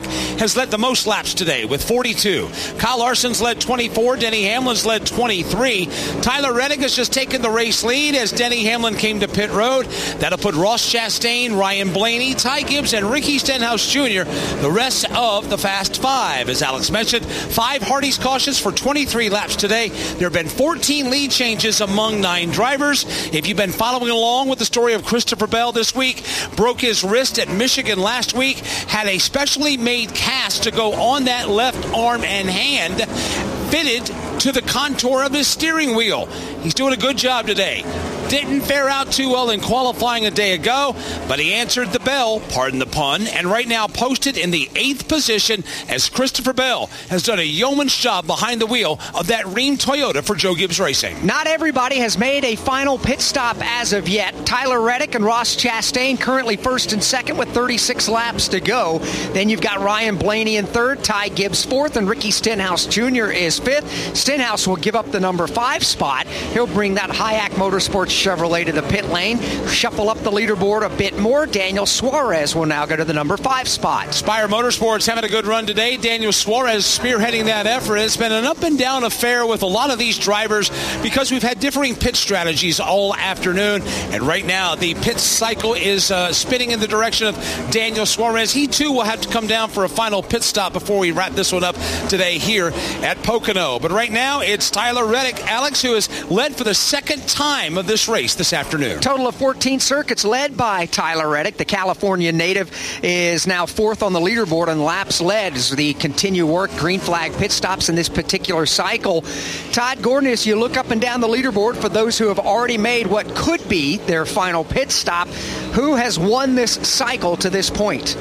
Truex has led the most laps today with 42. Kyle Larson's led 24. Denny Hamlin's led 23. Tyler Reddick has just taken the race lead as Denny Hamlin came to pit road. That'll put Ross Chastain, Ryan Blaney, Ty Gibbs, and Ricky Stenhouse Jr. the rest of the Fast Five. As Alex mentioned, 5 Hardy's cautions for 23 laps today. There have been 14 lead changes among 9 drivers. If you've been following along with the story of Christopher Bell this week, broke his wrist at Michigan last week, had a specially made cast to go on that left arm and hand, fitted to the contour of his steering wheel. He's doing a good job today. Didn't fare out too well in qualifying a day ago, but he answered the bell, pardon the pun, and right now posted in the 8th position as Christopher Bell has done a yeoman's job behind the wheel of that Rheem Toyota for Joe Gibbs Racing. Not everybody has made a final pit stop as of yet. Tyler Reddick and Ross Chastain currently first and second with 36 laps to go. Then you've got Ryan Blaney in third, Ty Gibbs fourth, and Ricky Stenhouse Jr. is fifth. Stenhouse will give up the number 5 spot. He'll bring that Hayek Motorsports Chevrolet to the pit lane, shuffle up the leaderboard a bit more. Daniel Suarez will now go to the number 5 spot. Spire Motorsports having a good run today. Daniel Suarez spearheading that effort. It's been an up and down affair with a lot of these drivers because we've had differing pit strategies all afternoon, and right now the pit cycle is spinning in the direction of Daniel Suarez. He too will have to come down for a final pit stop before we wrap this one up today here at Pocono. But right now it's Tyler Reddick, Alex, who has led for the second time of this race this afternoon. Total of 14 circuits led by Tyler Reddick. The California native is now fourth on the leaderboard on laps led as we continue work green flag pit stops in this particular cycle. Todd Gordon, as you look up and down the leaderboard for those who have already made what could be their final pit stop, who has won this cycle to this point?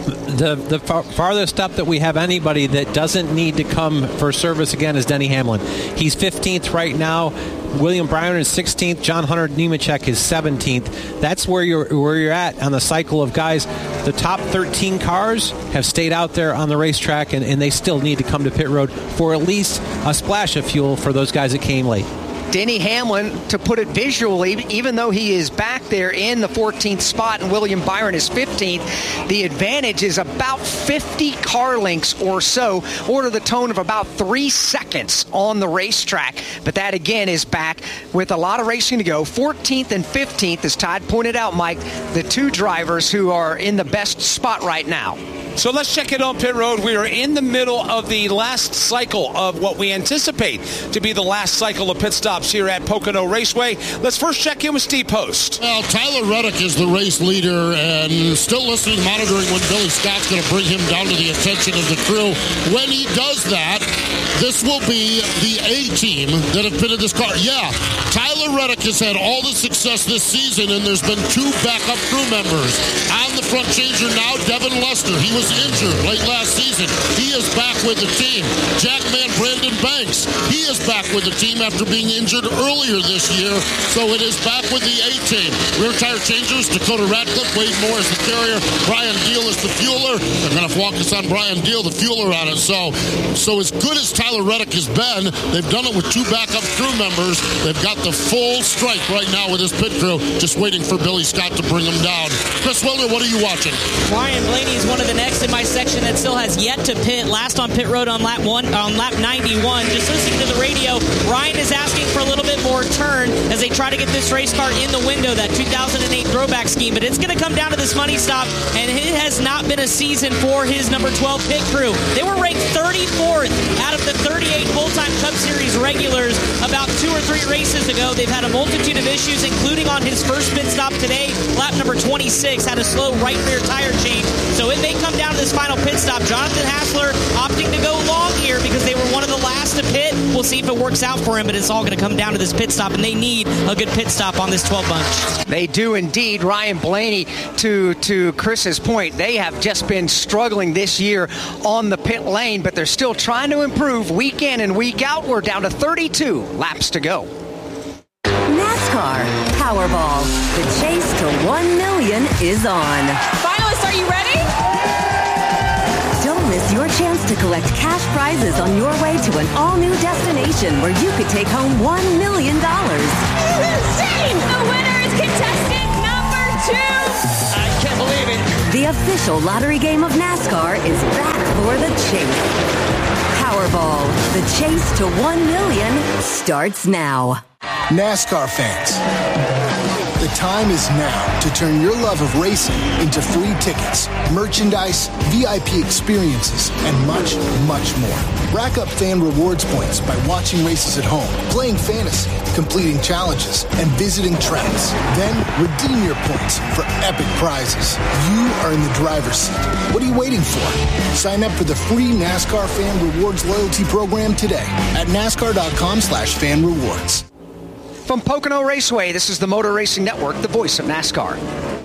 The farthest up that we have anybody that doesn't need to come for service again is Denny Hamlin. He's 15th right now. William Byron is 16th. John Hunter Nemechek is 17th. That's where you're at on the cycle of guys. The top 13 cars have stayed out there on the racetrack, and they still need to come to pit road for at least a splash of fuel for those guys that came late. Denny Hamlin, to put it visually, even though he is back there in the 14th spot and William Byron is 15th, the advantage is about 50 car lengths or so, or to the tone of about 3 seconds on the racetrack. But that, again, is back with a lot of racing to go. 14th and 15th, as Todd pointed out, Mike, the 2 drivers who are in the best spot right now. So let's check it on pit road. We are in the middle of the last cycle of what we anticipate to be the last cycle of pit stops here at Pocono Raceway. Let's first check in with Steve Post. Well, Tyler Reddick is the race leader and still listening, monitoring when Billy Scott's going to bring him down to the attention of the crew. When he does that, this will be the A-team that have pitted this car. Yeah, Tyler Reddick has had all the success this season, and there's been 2 backup crew members. On the front changer now, Devin Lester. He was injured late last season. He is back with the team. Jackman Brandon Banks, he is back with the team after being injured earlier this year, so it is back with the A-team. Rear tire changers, Dakota Ratcliffe, Wade Moore is the carrier, Brian Deal is the fueler. They're going to focus on Brian Deal, the fueler on it. So as good as Tyler Reddick has been, they've done it with 2 backup crew members. They've got the full strike right now with this pit crew, just waiting for Billy Scott to bring them down. Chris Wilder, what are you watching? Ryan Blaney is one of the next in my section that still has yet to pit. Last on pit road on lap 91. Just listening to the radio, Ryan is asking for a little bit more turn as they try to get this race car in the window, that 2008 throwback scheme. But it's going to come down to this money stop, and it has not been a season for his number 12 pit crew. They were ranked 34th out of the 38 full-time Cup Series regulars about 2 or 3 races ago. They've had a multitude of issues, including on his first pit stop today, lap number 26, had a slow right rear tire change. So it may come down to this final pit stop. Jonathan Hassler opting to go long here because they were one of the last to pit. We'll see if it works out for him, but it's all going to come down to this pit stop, and they need a good pit stop on this 12 bunch. They do indeed. Ryan Blaney, to Chris's point, they have just been struggling this year on the pit lane, but they're still trying to improve week in and week out. We're down to 32 laps to go. NASCAR Powerball. The chase to $1 million is on. Finalists, are you ready? Don't miss your chance to collect cash prizes on your way to an all-new destination where you could take home $1 million. Insane! The winner is contestant number 2. I can't believe it. The official lottery game of NASCAR is back for the chase. Powerball, the chase to 1 million starts now. NASCAR fans, the time is now to turn your love of racing into free tickets, merchandise, VIP experiences, and much, much more. Rack up fan rewards points by watching races at home, playing fantasy, completing challenges, and visiting tracks. Then redeem your points for epic prizes. You are in the driver's seat. What are you waiting for? Sign up for the free NASCAR Fan Rewards loyalty program today at NASCAR.com/fan rewards. From Pocono Raceway, this is the Motor Racing Network, the voice of NASCAR.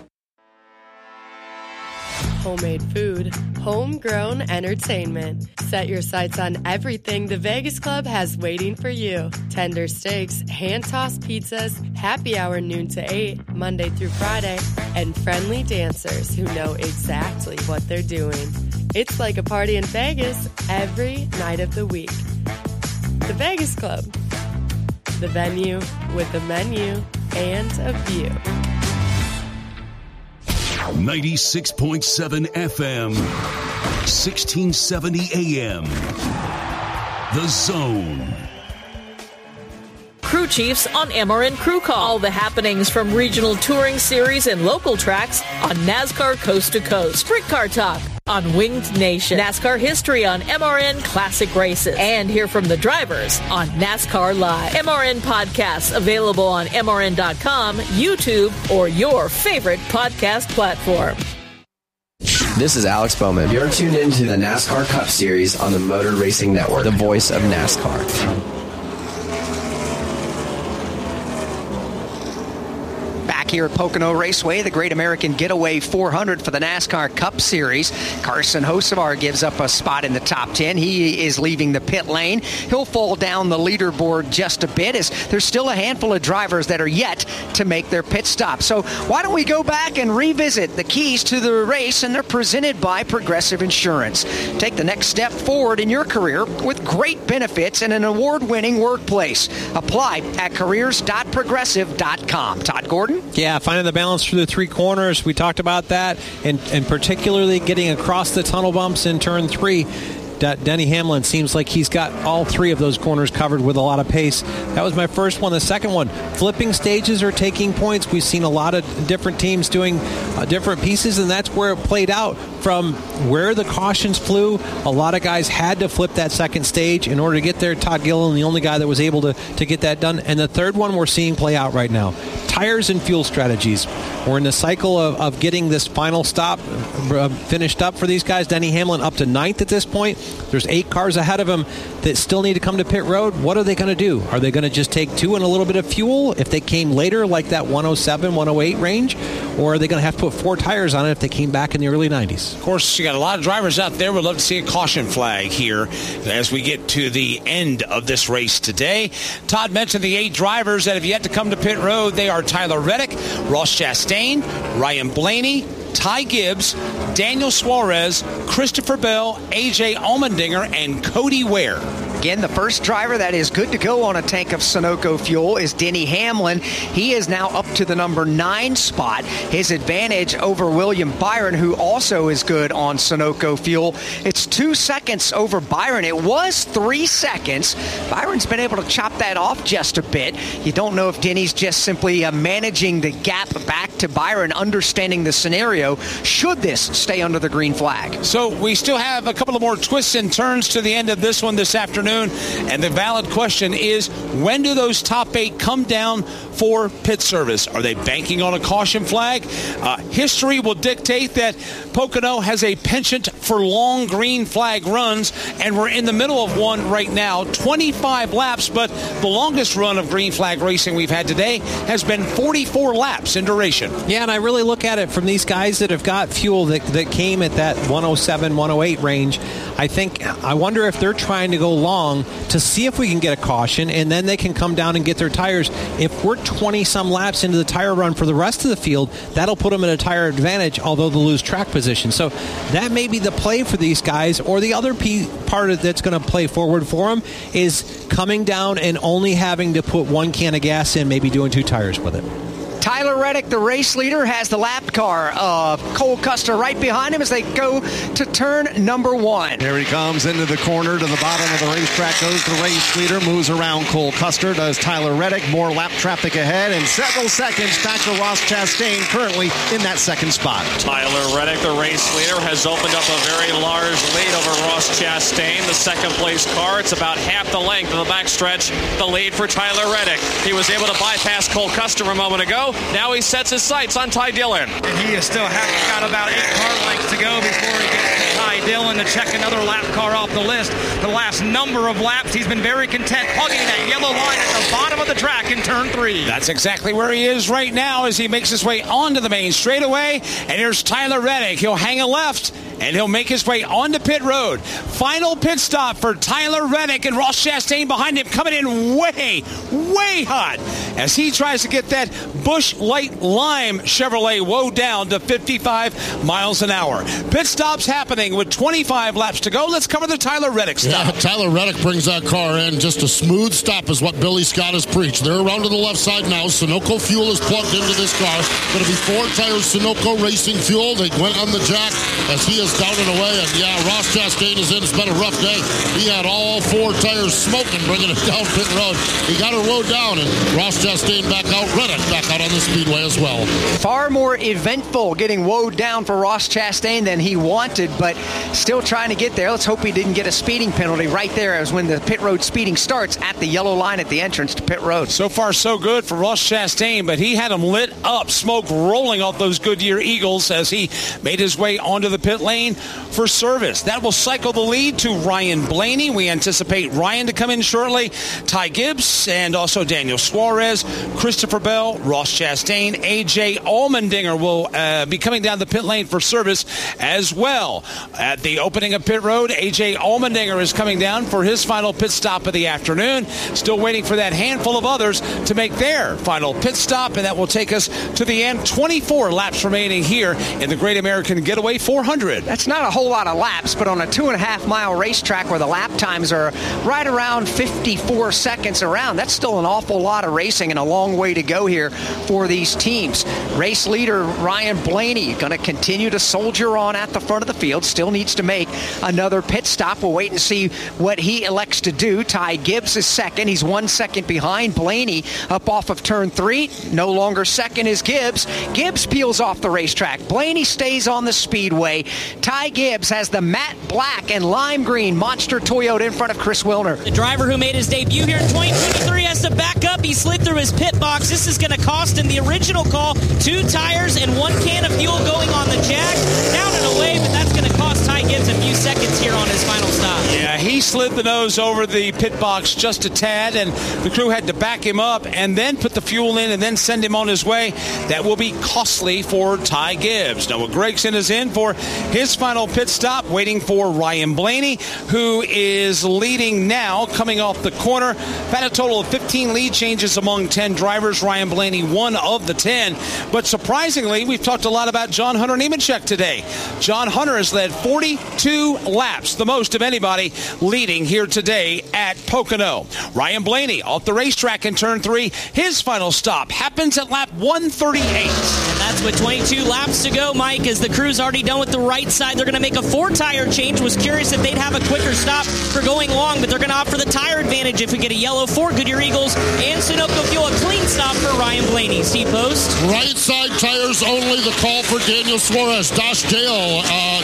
Homemade food, homegrown entertainment. Set your sights on everything the Vegas Club has waiting for you. Tender steaks, hand-tossed pizzas, happy hour noon to 8, Monday through Friday, and friendly dancers who know exactly what they're doing. It's like a party in Vegas every night of the week. The Vegas Club. The venue with a menu and a view. 96.7 FM, 1670 AM. The Zone. Crew Chiefs on MRN Crew Call. All the happenings from regional touring series and local tracks on NASCAR Coast to Coast. Sprint Car Talk on Winged Nation. NASCAR history on MRN Classic Races. And hear from the drivers on NASCAR Live. MRN podcasts available on MRN.com, YouTube, or your favorite podcast platform. This is Alex Bowman. You're tuned into the NASCAR Cup Series on the Motor Racing Network, the voice of NASCAR. Here at Pocono Raceway, the Great American Getaway 400 for the NASCAR Cup Series. Carson Hocevar gives up a spot in the top 10. He is leaving the pit lane. He'll fall down the leaderboard just a bit as there's still a handful of drivers that are yet to make their pit stop. So why don't we go back and revisit the keys to the race, and they're presented by Progressive Insurance. Take the next step forward in your career with great benefits and an award-winning workplace. Apply at careers.progressive.com. Todd Gordon? Yeah, finding the balance through the three corners. We talked about that, and particularly getting across the tunnel bumps in turn 3. Denny Hamlin seems like he's got all three of those corners covered with a lot of pace. That was my first one. The second one, flipping stages are taking points. We've seen a lot of different teams doing different pieces, and that's where it played out. From where the cautions flew, a lot of guys had to flip that second stage in order to get there. Todd Gilliland, the only guy that was able to get that done. And the third one we're seeing play out right now. Tires and fuel strategies. We're in the cycle of getting this final stop finished up for these guys. Denny Hamlin up to 9th at this point. There's 8 cars ahead of him that still need to come to pit road. What are they going to do? Are they going to just take 2 and a little bit of fuel if they came later, like that 107, 108 range? Or are they going to have to put 4 tires on it if they came back in the early 90s? Of course, you got a lot of drivers out there. We'd love to see a caution flag here as we get to the end of this race today. Todd mentioned the 8 drivers that have yet to come to pit road. They are Tyler Reddick, Ross Chastain, Ryan Blaney, Ty Gibbs, Daniel Suarez, Christopher Bell, A.J. Allmendinger, and Cody Ware. Again, the first driver that is good to go on a tank of Sunoco fuel is Denny Hamlin. He is now up to the number 9 spot. His advantage over William Byron, who also is good on Sunoco fuel. It's 2 seconds over Byron. It was 3 seconds. Byron's been able to chop that off just a bit. You don't know if Denny's just simply managing the gap back to Byron, understanding the scenario, should this stay under the green flag. So we still have a couple of more twists and turns to the end of this one this afternoon. And the valid question is, when do those top 8 come down for pit service? Are they banking on a caution flag? History will dictate that Pocono has a penchant for long green flag runs, and we're in the middle of one right now. 25 laps, but the longest run of green flag racing we've had today has been 44 laps in duration. Yeah, and I really look at it from these guys that have got fuel that came at that 107, 108 range. I wonder if they're trying to go long to see if we can get a caution, and then they can come down and get their tires. If we're 20-some laps into the tire run for the rest of the field, that'll put them at a tire advantage, although they'll lose track position. So that may be the play for these guys, or the other part that's going to play forward for them is coming down and only having to put 1 can of gas in, maybe doing 2 tires with it. Tyler Reddick, the race leader, has the lap car of Cole Custer right behind him as they go to turn number 1. Here he comes into the corner to the bottom of the racetrack. Goes the race leader, moves around Cole Custer, does Tyler Reddick. More lap traffic ahead, and several seconds back to Ross Chastain, currently in that second spot. Tyler Reddick, the race leader, has opened up a very large lead over Ross Chastain, the second place car. It's about half the length of the backstretch, the lead for Tyler Reddick. He was able to bypass Cole Custer a moment ago. Now he sets his sights on Ty Dillon. And he has still got about 8 car lengths to go before he gets to Ty Dillon to check another lap car off the list. The last number of laps, he's been very content hugging that yellow line at the bottom of the track in turn 3. That's exactly where he is right now as he makes his way onto the main straightaway. And here's Tyler Reddick. He'll hang a left, and he'll make his way onto pit road. Final pit stop for Tyler Reddick, and Ross Chastain behind him coming in way hot as he tries to get that Busch Light Lime Chevrolet woe down to 55 miles an hour. Pit stop's happening with 25 laps to go. Let's cover the Tyler Reddick stop. Yeah, Tyler Reddick brings that car in. Just a smooth stop is what Billy Scott has preached. They're around to the left side now. Sunoco fuel is plugged into this car. Going to be 4 tires Sunoco Racing fuel. They went on the jack as he is down and away. And yeah, Ross Chastain is in. It's been a rough day. He had all 4 tires smoking, bringing it down pit road. He got her rode down, and Ross Chastain back out. Reddick back out on the speedway as well. Far more eventful getting woed down for Ross Chastain than he wanted, but still trying to get there. Let's hope he didn't get a speeding penalty right there as when the pit road speeding starts at the yellow line at the entrance to pit road. So far, so good for Ross Chastain, but he had him lit up, smoke rolling off those Goodyear Eagles as he made his way onto the pit lane for service. That will cycle the lead to Ryan Blaney. We anticipate Ryan to come in shortly. Ty Gibbs and also Daniel Suarez, Christopher Bell, Ross Chastain, A.J. Allmendinger will be coming down the pit lane for service as well. At the opening of pit road, A.J. Allmendinger is coming down for his final pit stop of the afternoon. Still waiting for that handful of others to make their final pit stop, and that will take us to the end. 24 laps remaining here in the Great American Getaway 400. That's not a whole lot of laps, but on a 2.5-mile racetrack where the lap times are right around 54 seconds around, that's still an awful lot of racing and a long way to go here for these teams. Race leader Ryan Blaney going to continue to soldier on at the front of the field, still needs to make another pit stop. We'll wait and see what he elects to do. Ty Gibbs is second. He's 1 second behind Blaney up off of turn 3. No longer second is Gibbs. Gibbs peels off the racetrack. Blaney stays on the speedway. Ty Gibbs has the matte black and lime green monster Toyota in front of Chris Wilner. The driver who made his debut here in 2023 has to back up. He slid through his pit box. This is going to cost him the original call. 2 tires and 1 can of fuel going on the jack. Down and away, but that's going to cost Ty Gibbs a few seconds here on his final stop. Yeah, he slid the nose over the pit box just a tad, and the crew had to back him up and then put the fuel in and then send him on his way. That will be costly for Ty Gibbs. Noah Gragson is in for his final pit stop, waiting for Ryan Blaney, who is leading now, coming off the corner. Had a total of 15 lead changes among 10 drivers. Ryan Blaney, 1 of the 10. But surprisingly, we've talked a lot about John Hunter Nemechek today. John Hunter has led 42 laps, the most of anybody leading here today at Pocono. Ryan Blaney off the racetrack in turn 3. His final stop happens at lap 138. And that's with 22 laps to go, Mike, as the crew's already done with the right side. They're going to make a 4-tire change. Was curious if they'd have a quicker stop for going long, but they're going to opt for the tire advantage if we get a yellow for Goodyear Eagles and Sunoco Fuel. A clean stop for Ryan Blaney. Steve Post. Right side tires only. The call for Daniel Suarez. Josh Dale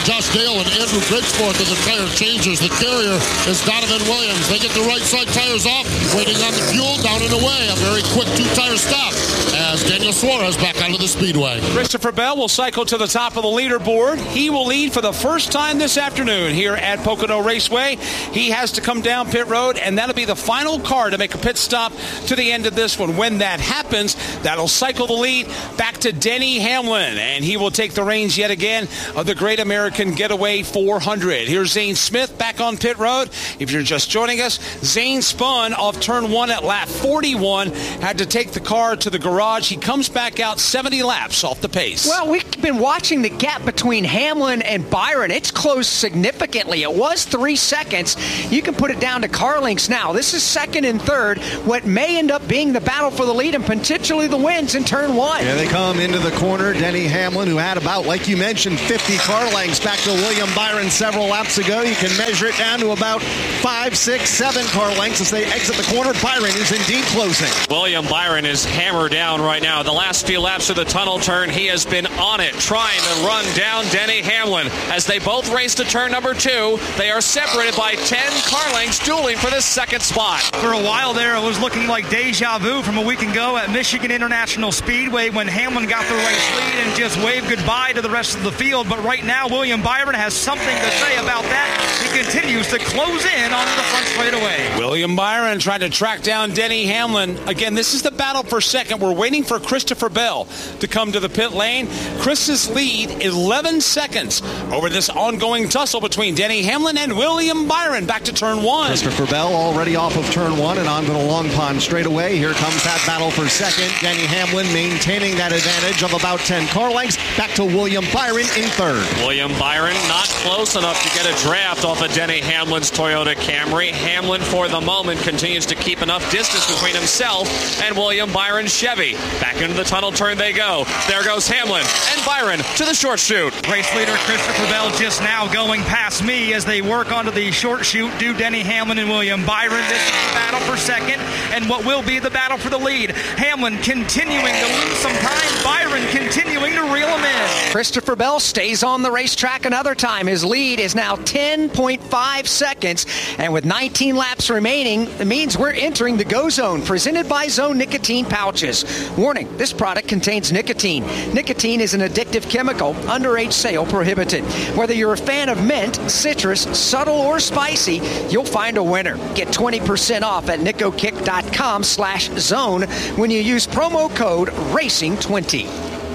and Andrew Bridgeforth are the tire changers. The carrier is Donovan Williams. They get the right side tires off, waiting on the fuel, down and away. A very quick 2-tire stop as Daniel Suarez back onto the speedway. Christopher Bell will cycle to the top of the leaderboard. He will lead for the first time this afternoon here at Pocono Raceway. He has to come down pit road, and that'll be the final car to make a pit stop to the end of this one. When that happens, that'll cycle the lead back to Denny Hamlin, and he will take the reins yet again of the Great American Getaway 400. Here's Zane Smith back on pit road. road. If you're just joining us, Zane spun off turn 1 at lap 41, had to take the car to the garage. He comes back out 70 laps off the pace. Well, we've been watching the gap between Hamlin and Byron. It's closed significantly. It was 3 seconds. You can put it down to car lengths now. This is second and third, what may end up being the battle for the lead and potentially the wins in turn 1. Yeah, they come into the corner. Denny Hamlin, who had about, like you mentioned, 50 car lengths back to William Byron several laps ago. You can measure it down to about 5, 6, 7 car lengths as they exit the corner. Byron is indeed closing. William Byron is hammered down right now. The last few laps of the tunnel turn, he has been on it, trying to run down Denny Hamlin. As they both race to turn number 2, they are separated by 10 car lengths, dueling for the second spot. For a while there, it was looking like deja vu from a week ago at Michigan International Speedway when Hamlin got the race lead and just waved goodbye to the rest of the field. But right now, William Byron has something to say about that. He continues to close in on the front straightaway. William Byron trying to track down Denny Hamlin. Again, this is the battle for second. We're waiting for Christopher Bell to come to the pit lane. Chris's lead 11 seconds over this ongoing tussle between Denny Hamlin and William Byron. Back to turn 1. Christopher Bell already off of turn 1 and onto the Long Pond straightaway. Here comes that battle for second. Denny Hamlin maintaining that advantage of about 10 car lengths. Back to William Byron in third. William Byron not close enough to get a draft off of Denny Hamlin's Toyota Camry. Hamlin, for the moment, continues to keep enough distance between himself and William Byron's Chevy. Back into the tunnel turn they go. There goes Hamlin and Byron to the short chute. Race leader Christopher Bell just now going past me as they work onto the short chute. Do Denny Hamlin and William Byron. This is the battle for second and what will be the battle for the lead. Hamlin continuing to lose some time. Byron continuing to reel him in. Christopher Bell stays on the racetrack another time. His lead is now 10.5 seconds. And with 19 laps remaining, it means we're entering the go zone, presented by Zone Nicotine Pouches. Warning, this product contains nicotine. Nicotine is an addictive chemical. Underage sale prohibited. Whether you're a fan of mint, citrus, subtle, or spicy, you'll find a winner. Get 20% off at nicokick.com/zone when you use promo code RACING20.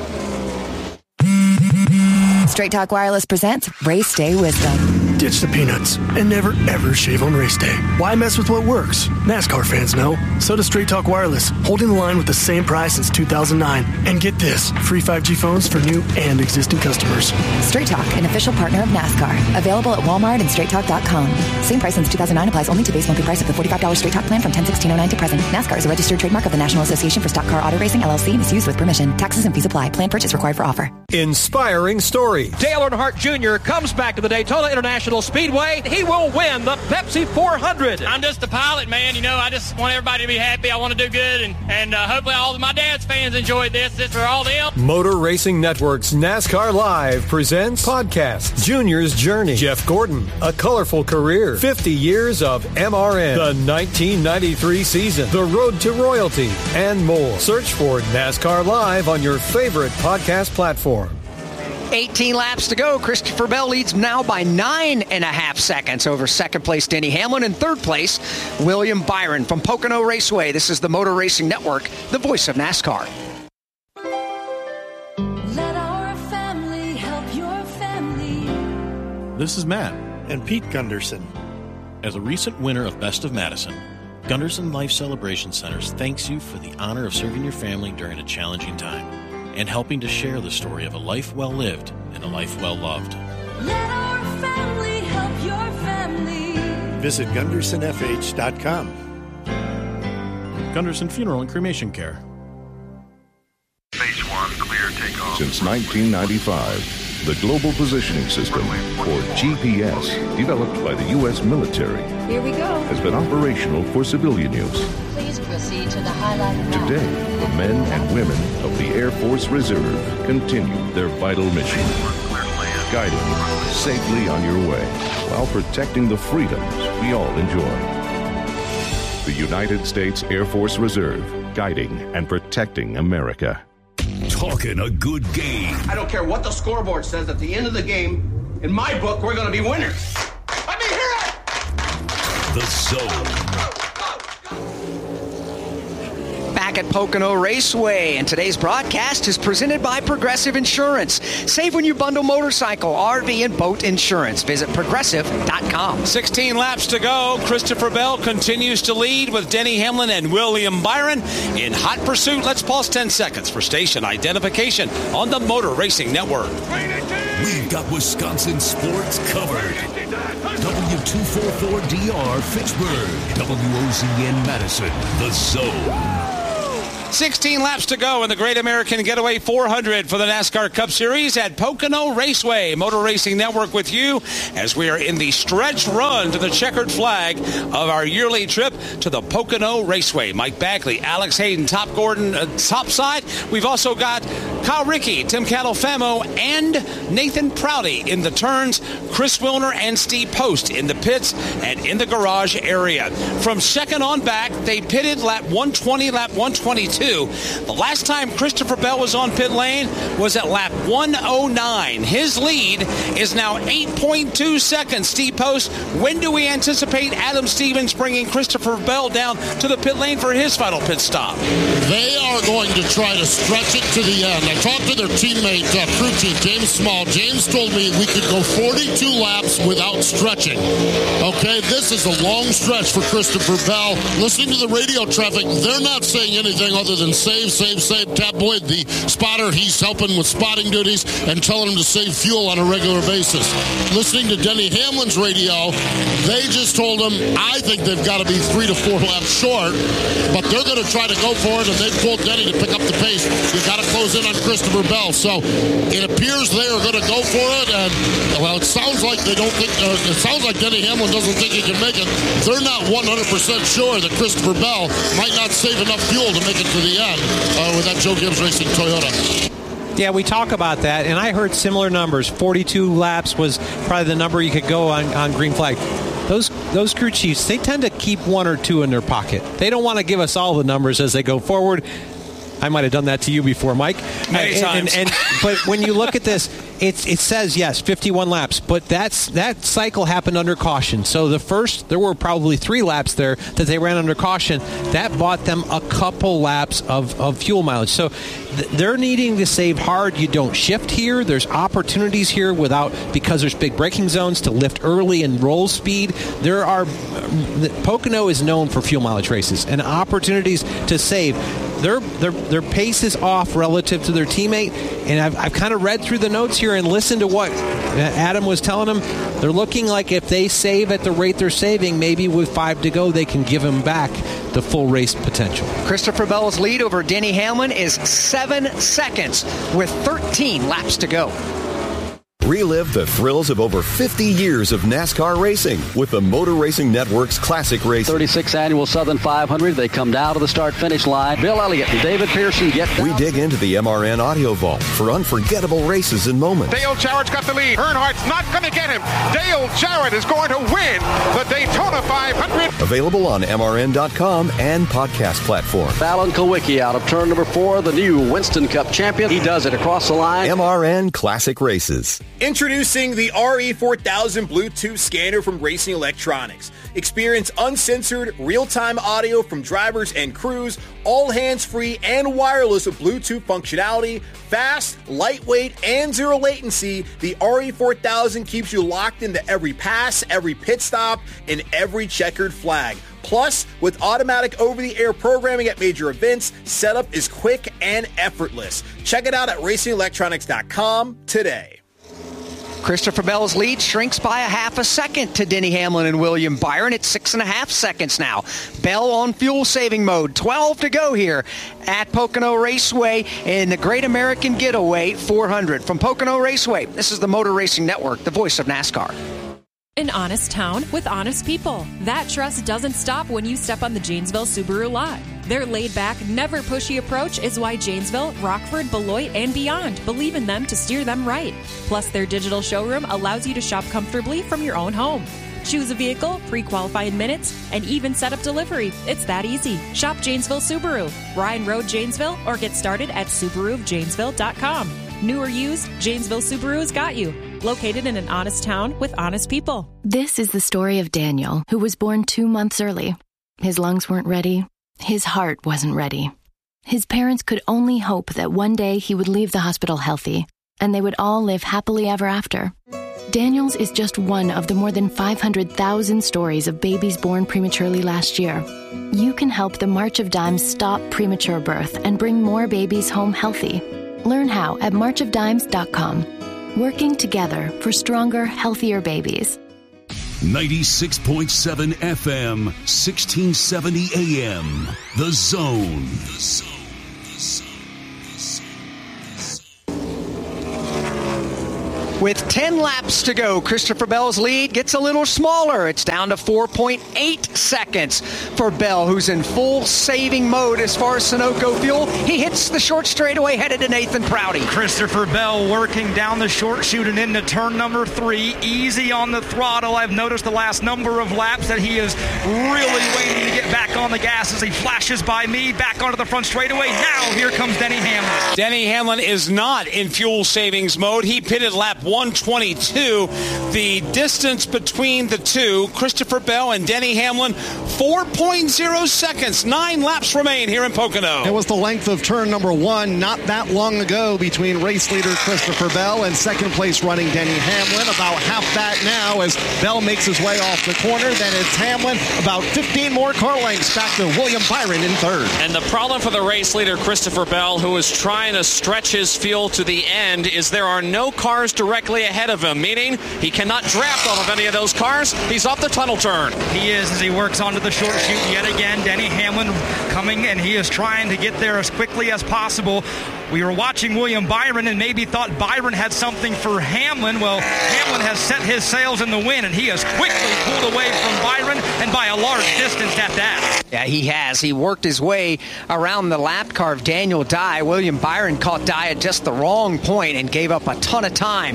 Straight Talk Wireless presents Race Day Wisdom. Ditch the peanuts and never, ever shave on race day. Why mess with what works? NASCAR fans know. So does Straight Talk Wireless, holding the line with the same price since 2009. And get this, free 5G phones for new and existing customers. Straight Talk, an official partner of NASCAR. Available at Walmart and StraightTalk.com. Same price since 2009 applies only to base monthly price of the $45 Straight Talk plan from 10/16/09 to present. NASCAR is a registered trademark of the National Association for Stock Car Auto Racing, LLC, and is used with permission. Taxes and fees apply. Plan purchase required for offer. Inspiring story. Dale Earnhardt Jr. comes back to the Daytona International Speedway. He will win the Pepsi 400. I'm just a pilot, man. You know, I just want everybody to be happy. I want to do good, and hopefully all of my dad's fans enjoyed this. This for all them. Motor Racing Network's NASCAR Live presents podcast Junior's Journey. Jeff Gordon, a colorful career, 50 years of MRN, the 1993 season, the road to royalty, and more. Search for NASCAR Live on your favorite podcast platform. 18 laps to go. Christopher Bell leads now by 9.5 seconds over second place Denny Hamlin and third place William Byron from Pocono Raceway. This is the Motor Racing Network, the voice of NASCAR. Let our family help your family. This is Matt and Pete Gunderson. As a recent winner of Best of Madison, Gunderson Life Celebration Centers thanks you for the honor of serving your family during a challenging time and helping to share the story of a life well lived and a life well loved. Let our family help your family. Visit GundersonFH.com. Gunderson Funeral and Cremation Care. Phase 1, clear takeoff. Since 1995, the Global Positioning System, or GPS, developed by the U.S. military, here we go, has been operational for civilian use. Please proceed to the highlighted map. Today, the men and women of the Air Force Reserve continue their vital mission, guiding you safely on your way while protecting the freedoms we all enjoy. The United States Air Force Reserve, guiding and protecting America. Talking a good game. I don't care what the scoreboard says at the end of the game. In my book, we're going to be winners. Let me hear it! The Zone. Back at Pocono Raceway, and today's broadcast is presented by Progressive Insurance. Save when you bundle motorcycle, RV, and boat insurance. Visit Progressive.com. 16 laps to go. Christopher Bell continues to lead with Denny Hamlin and William Byron in hot pursuit. Let's pause 10 seconds for station identification on the Motor Racing Network. We've got Wisconsin sports covered. W244DR Fitchburg, WOZN Madison, The Zone. 16 laps to go in the Great American Getaway 400 for the NASCAR Cup Series at Pocono Raceway. Motor Racing Network with you as we are in the stretch run to the checkered flag of our yearly trip to the Pocono Raceway. Mike Bagley, Alex Hayden, Top Gordon, top side. We've also got Kyle Rickey, Tim Catalfamo, and Nathan Prouty in the turns. Chris Wilner and Steve Post in the pits and in the garage area. From second on back, they pitted lap 120, lap 122. The last time Christopher Bell was on pit lane was at lap 109. His lead is now 8.2 seconds. Steve Post, when do we anticipate Adam Stevens bringing Christopher Bell down to the pit lane for his final pit stop? They are going to try to stretch it to the end. I talked to their teammate, crew chief, James Small. James told me we could go 42 laps without stretching. Okay, this is a long stretch for Christopher Bell. Listening to the radio traffic, they're not saying anything other than save. Tab Boyd, the spotter, he's helping with spotting duties and telling him to save fuel on a regular basis. Listening to Denny Hamlin's radio, they just told him, I think they've got to be 3 to 4 laps short, but they're going to try to go for it, and they've told Denny to pick up the pace. You got to close in on Christopher Bell. So it appears they are going to go for it, and well, it sounds like they don't think. It sounds like Denny Hamlin doesn't think he can make it. They're not 100% sure that Christopher Bell might not save enough fuel to make it to the end with that Joe Gibbs Racing Toyota. Yeah, we talk about that, and I heard similar numbers. 42 laps was probably the number you could go on green flag. Those crew chiefs, they tend to keep 1 or 2 in their pocket. They don't want to give us all the numbers as they go forward. I might have done that to you before, Mike. Many times. But when you look at this, it says, yes, 51 laps. But that cycle happened under caution. So there were probably 3 laps there that they ran under caution. That bought them a couple laps of fuel mileage. So they're needing to save hard. You don't shift here. There's opportunities here because there's big braking zones to lift early and roll speed. Pocono is known for fuel mileage races and opportunities to save. Their pace is off relative to their teammate, and I've kind of read through the notes here and listened to what Adam was telling them. They're looking like if they save at the rate they're saving, maybe with 5 to go, they can give him back the full race potential. Christopher Bell's lead over Denny Hamlin is 7 seconds with 13 laps to go. Relive the thrills of over 50 years of NASCAR racing with the Motor Racing Network's Classic Race. 36th Annual Southern 500. They come down to the start-finish line. Bill Elliott and David Pearson get down. We dig into the MRN audio vault for unforgettable races and moments. Dale Jarrett's got the lead. Earnhardt's not going to get him. Dale Jarrett is going to win the Daytona 500. Available on MRN.com and podcast platform. Alan Kulwicki out of turn number 4, the new Winston Cup champion. He does it across the line. MRN Classic Races. Introducing the RE4000 Bluetooth scanner from Racing Electronics. Experience uncensored, real-time audio from drivers and crews, all hands-free and wireless with Bluetooth functionality, fast, lightweight, and zero latency. The RE4000 keeps you locked into every pass, every pit stop, and every checkered flag. Plus, with automatic over-the-air programming at major events, setup is quick and effortless. Check it out at RacingElectronics.com today. Christopher Bell's lead shrinks by a half a second to Denny Hamlin and William Byron. It's 6.5 seconds now. Bell on fuel-saving mode. 12 to go here at Pocono Raceway in the Great American Getaway 400. From Pocono Raceway, this is the Motor Racing Network, the voice of NASCAR. An honest town with honest people. That trust doesn't stop when you step on the Janesville Subaru lot. Their laid-back, never pushy approach is why Janesville, Rockford, Beloit, and beyond believe in them to steer them right. Plus, their digital showroom allows you to shop comfortably from your own home. Choose a vehicle, pre-qualify in minutes, and even set up delivery. It's that easy. Shop Janesville Subaru, Bryan Road, Janesville, or get started at SubaruofJanesville.com. New or used, Janesville Subaru's got you. Located in an honest town with honest people. This is the story of Daniel, who was born 2 months early. His lungs weren't ready. His heart wasn't ready. His parents could only hope that one day he would leave the hospital healthy, and they would all live happily ever after. Daniel's is just one of the more than 500,000 stories of babies born prematurely last year. You can help the March of Dimes stop premature birth and bring more babies home healthy. Learn how at marchofdimes.com. Working together for stronger, healthier babies. 96.7 FM, 1670 AM. The Zone. With 10 laps to go, Christopher Bell's lead gets a little smaller. It's down to 4.8 seconds for Bell, who's in full saving mode as far as Sunoco fuel. He hits the short straightaway headed to Nathan Prouty. Christopher Bell working down the short chute and into turn number 3. Easy on the throttle. I've noticed the last number of laps that he is really waiting to get back on the gas as he flashes by me, back onto the front straightaway. Now here comes Denny Hamlin. Denny Hamlin is not in fuel savings mode. He pitted lap 122. The distance between the two, Christopher Bell and Denny Hamlin, 4.0 seconds. 9 laps remain here in Pocono. It was the length of turn number 1 not that long ago between race leader Christopher Bell and second place running Denny Hamlin. About half that now as Bell makes his way off the corner. Then it's Hamlin. About 15 more car lengths back to William Byron in third. And the problem for the race leader Christopher Bell, who is trying to stretch his fuel to the end, is there are no cars directly ahead of him, meaning he cannot draft off of any of those cars. He's off the tunnel turn. He is, as he works onto the short chute yet again. Denny Hamlin coming, and he is trying to get there as quickly as possible. We were watching William Byron and maybe thought Byron had something for Hamlin. Well, Hamlin has set his sails in the wind, and he has quickly pulled away from Byron, and by a large distance at that. Yeah, he has. He worked his way around the lap car of Daniel Dye. William Byron caught Dye at just the wrong point and gave up a ton of time.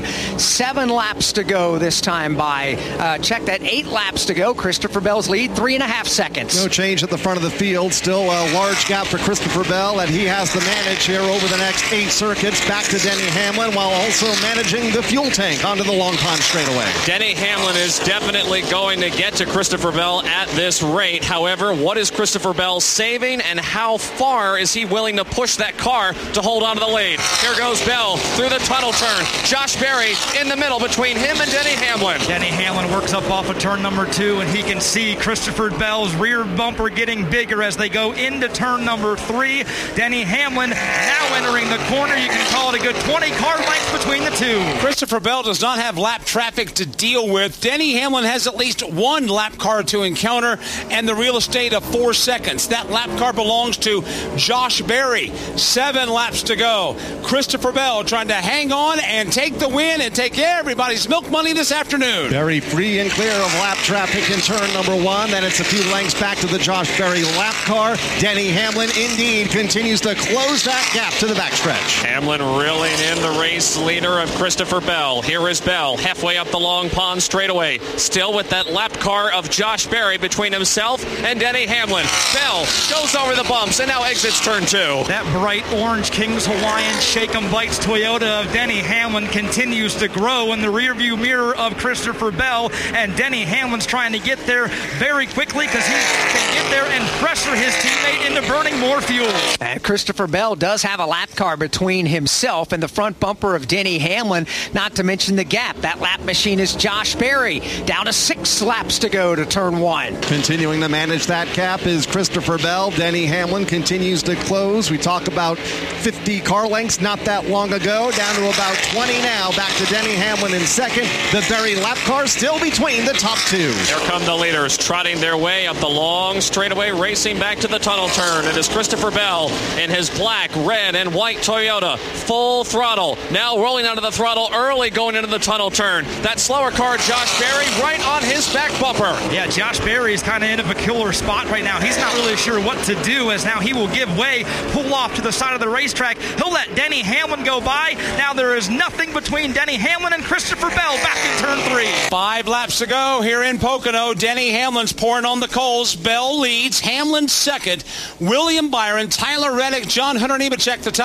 7 laps to go this time by, check that, 8 laps to go. Christopher Bell's lead, 3.5 seconds. No change at the front of the field. Still a large gap for Christopher Bell, and he has to manage here over the next 8 circuits back to Denny Hamlin while also managing the fuel tank onto the Long Pond straightaway. Denny Hamlin is definitely going to get to Christopher Bell at this rate. However, what is Christopher Bell saving, and how far is he willing to push that car to hold on to the lead? Here goes Bell through the tunnel turn. Josh Berry in the middle between him and Denny Hamlin. Denny Hamlin works up off of turn number 2, and he can see Christopher Bell's rear bumper getting bigger as they go into turn number 3. Denny Hamlin now entering the corner. You can call it a good 20 car lengths between the two. Christopher Bell does not have lap traffic to deal with. Denny Hamlin has at least 1 lap car to encounter and the real estate of 4 seconds. That lap car belongs to Josh Berry. 7 laps to go. Christopher Bell trying to hang on and take the win and take everybody's milk money this afternoon. Berry free and clear of lap traffic in turn number 1. Then it's a few lengths back to the Josh Berry lap car. Denny Hamlin indeed continues to close that gap to the backstretch. Hamlin reeling in the race leader of Christopher Bell. Here is Bell halfway up the Long Pond straightaway. Still with that lap car of Josh Berry between himself and Denny Hamlin. Bell goes over the bumps and now exits turn 2. That bright orange Kings Hawaiian Shake 'em Bites Toyota of Denny Hamlin continues to grow in the rearview mirror of Christopher Bell, and Denny Hamlin's trying to get there very quickly because he can get there and pressure his teammate into burning more fuel. And Christopher Bell does have a lap car between himself and the front bumper of Denny Hamlin, not to mention the gap. That lap machine is Josh Berry, down to 6 laps to go to turn 1. Continuing to manage that gap is Christopher Bell. Denny Hamlin continues to close. We talk about 50 car lengths not that long ago, down to about 20 now. Back to Denny Hamlin in second. The Berry lap car still between the top 2. Here come the leaders trotting their way up the long straightaway, racing back to the tunnel turn. It is Christopher Bell in his black, red, and white Toyota, full throttle. Now rolling onto the throttle early going into the tunnel turn. That slower car, Josh Berry, right on his back bumper. Yeah, Josh Berry is kind of in a peculiar spot right now. He's not really sure what to do, as now he will give way, pull off to the side of the racetrack. He'll let Denny Hamlin go by. Now there is nothing between Denny Hamlin and Christopher Bell back in turn 3. 5 laps to go here in Pocono. Denny Hamlin's pouring on the coals. Bell leads. Hamlin second. William Byron, Tyler Reddick, John Hunter Nemechek the top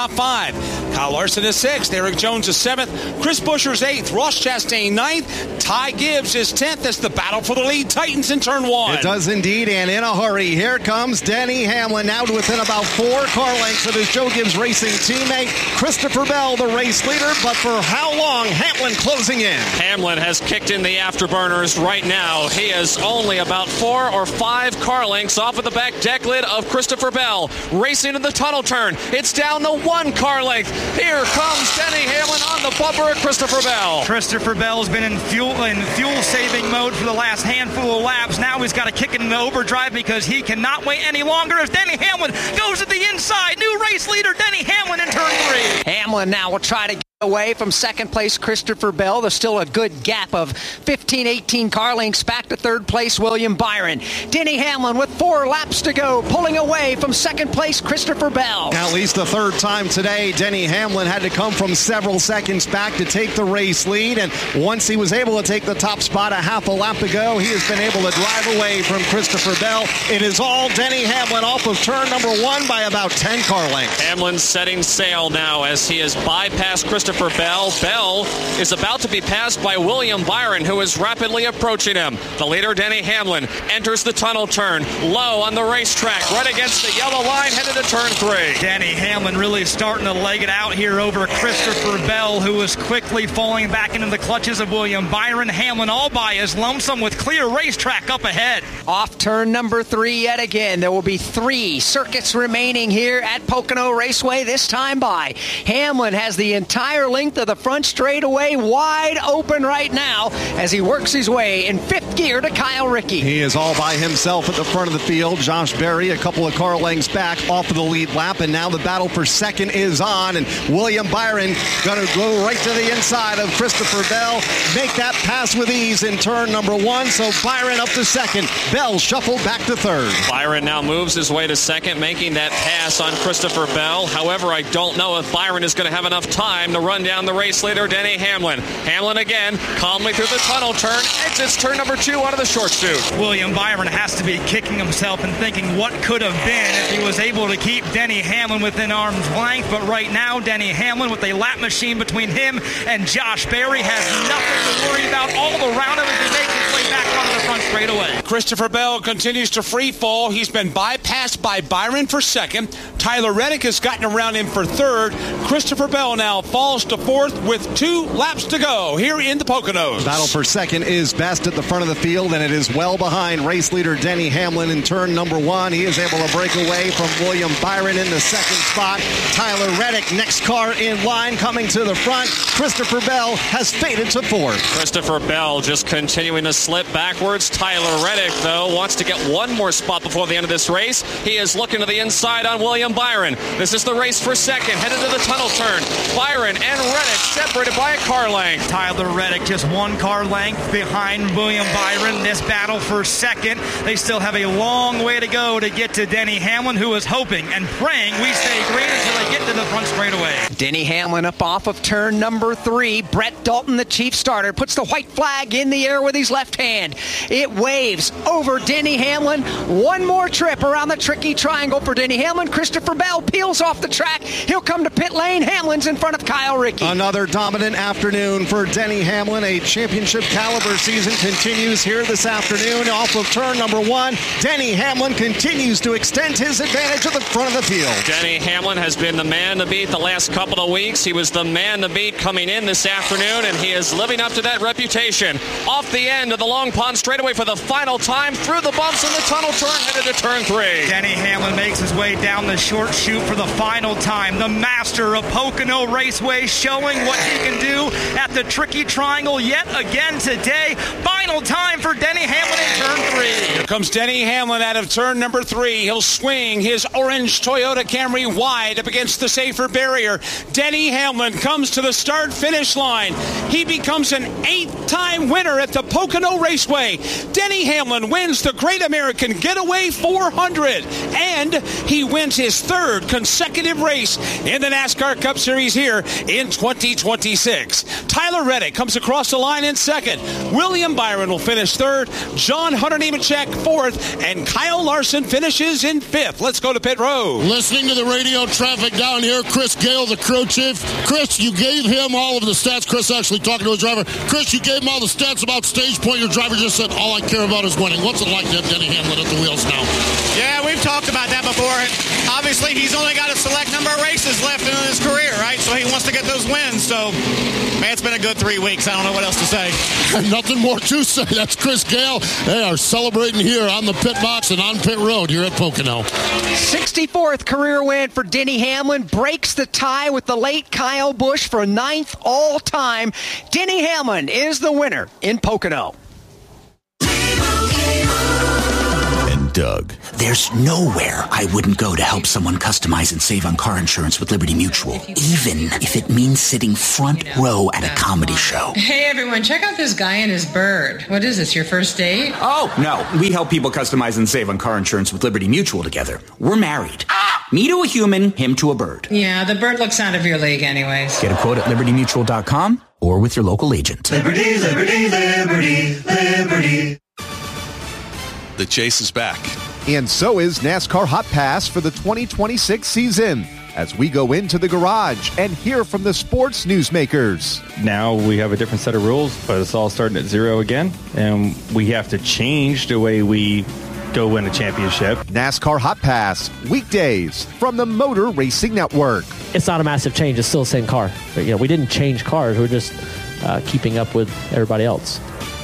top 5. Kyle Larson is 6th. Eric Jones is 7th. Chris Buescher's 8th. Ross Chastain 9th. Ty Gibbs is 10th as the battle for the lead tightens in turn 1. It does indeed, and in a hurry. Here comes Denny Hamlin, now to within about 4 car lengths of his Joe Gibbs Racing teammate, Christopher Bell, the race leader. But for how long? Hamlin closing in. Hamlin has kicked in the afterburners right now. He is only about 4 or 5 car lengths off of the back deck lid of Christopher Bell. Racing in the tunnel turn. It's down to 1 car length. Here comes Denny Hamlin on the bumper of Christopher Bell. Christopher Bell's been in fuel-saving mode for the last handful of laps. Now he's got to kick it into overdrive because he cannot wait any longer as Denny Hamlin goes to the inside. New race leader Denny Hamlin in turn 3. Hamlin now will try to get away from second place Christopher Bell. There's still a good gap of 15, 18 car lengths back to third place William Byron. Denny Hamlin with 4 laps to go, pulling away from second place Christopher Bell. Now, at least the third time today, Denny Hamlin had to come from several seconds back to take the race lead, and once he was able to take the top spot a half a lap to go, he has been able to drive away from Christopher Bell. It is all Denny Hamlin off of turn number 1 by about 10 car lengths. Hamlin setting sail now as he has bypassed Christopher Bell. Bell is about to be passed by William Byron, who is rapidly approaching him. The leader, Denny Hamlin, enters the tunnel turn, low on the racetrack, right against the yellow line, headed to turn 3. Denny Hamlin really starting to leg it out here over Christopher Bell, who is quickly falling back into the clutches of William Byron. Hamlin all by his lonesome with clear racetrack up ahead. Off turn number 3 yet again. There will be 3 circuits remaining here at Pocono Raceway, this time by. Hamlin has the entire length of the front straightaway wide open right now as he works his way in 5th gear to Kyle Rickey. He is all by himself at the front of the field. Josh Berry a couple of car lengths back off of the lead lap, and now the battle for second is on, and William Byron going to go right to the inside of Christopher Bell, make that pass with ease in turn number 1, so Byron up to second. Bell shuffled back to third. Byron now moves his way to second, making that pass on Christopher Bell. However, I don't know if Byron is going to have enough time to run down the race leader, Denny Hamlin. Hamlin again, calmly through the tunnel turn, exits turn number 2 out of the short chute. William Byron has to be kicking himself and thinking what could have been if he was able to keep Denny Hamlin within arm's length. But right now, Denny Hamlin with a lap machine between him and Josh Berry has nothing to worry about all around him as he makes his way back onto the front straightaway. Christopher Bell continues to free fall. He's been bypassed by Byron for second. Tyler Reddick has gotten around him for third. Christopher Bell now falls to 4th with 2 laps to go here in the Poconos. Battle for second is best at the front of the field, and it is well behind race leader Denny Hamlin in turn number 1. He is able to break away from William Byron in the second spot. Tyler Reddick, next car in line, coming to the front. Christopher Bell has faded to 4th. Christopher Bell just continuing to slip backwards. Tyler Reddick, though, wants to get one more spot before the end of this race. He is looking to the inside on William Byron. This is the race for second, headed to the tunnel turn. Byron and Reddick separated by a car length. Tyler Reddick just 1 car length behind William Byron. This battle for second. They still have a long way to go to get to Denny Hamlin, who is hoping and praying we stay green until they get to the front straightaway. Denny Hamlin up off of turn number 3. Brett Dalton, the chief starter, puts the white flag in the air with his left hand. It waves over Denny Hamlin. 1 more trip around the tricky triangle for Denny Hamlin. Christopher Bell peels off the track. He'll come to pit lane. Hamlin's in front of Kyle Rickey. Another dominant afternoon for Denny Hamlin. A championship caliber season continues here this afternoon. Off of turn number 1, Denny Hamlin continues to extend his advantage at the front of the field. Denny Hamlin has been the man to beat the last couple of weeks. He was the man to beat coming in this afternoon, and he is living up to that reputation. Off the end of the Long Pond straightaway for the final time, through the bumps in the tunnel turn, headed to turn 3. Denny Hamlin makes his way down the short chute for the final time. The master of Pocono Raceway showing what he can do at the tricky triangle yet again today. Final time for Denny Hamlin in turn 3. Here comes Denny Hamlin out of turn number 3. He'll swing his orange Toyota Camry wide up against the safer barrier. Denny Hamlin comes to the start-finish line. He becomes an 8th-time winner at the Pocono Raceway. Denny Hamlin wins the Great American Getaway 400, and he wins his 3rd consecutive race in the NASCAR Cup Series here in 2026. Tyler Reddick comes across the line in 2nd. William Byron will finish 3rd. John Hunter Nemechek 4th, and Kyle Larson finishes in 5th. Let's go to pit road. Listening to the radio traffic down here, Chris Gale, the crew chief. Chris, you gave him all of the stats. Chris actually talking to his driver. Chris, you gave him all the stats about stage point. Your driver just said, all I care about is winning. What's it like to have Denny Hamlin at the wheels now? Yeah, we've talked about that before. Obviously, he's only got a select number of races left in his career, right? So he wants to get those wins. So, man, it's been a good 3 weeks. I don't know what else to say. Nothing more to say. That's Chris Gale. They are celebrating here on the pit box and on pit road here at Pocono. 64th career win for Denny Hamlin. Breaks the tie with the late Kyle Busch for 9th all-time. Denny Hamlin is the winner in Pocono. Doug. There's nowhere I wouldn't go to help someone customize and save on car insurance with Liberty Mutual, even if it means sitting front row at a comedy show. Hey everyone, check out this guy and his bird. What is this, your first date? Oh, no. We help people customize and save on car insurance with Liberty Mutual together. We're married. Me to a human, him to a bird. Yeah, the bird looks out of your league anyways. Get a quote at libertymutual.com or with your local agent. Liberty, liberty, liberty, liberty. The chase is back. And so is NASCAR Hot Pass for the 2026 season, as we go into the garage and hear from the sports newsmakers. Now we have a different set of rules, but it's all starting at zero again, and we have to change the way we go win a championship. NASCAR Hot Pass, weekdays from the Motor Racing Network. It's not a massive change. It's still the same car. But, we didn't change cars. We're just keeping up with everybody else.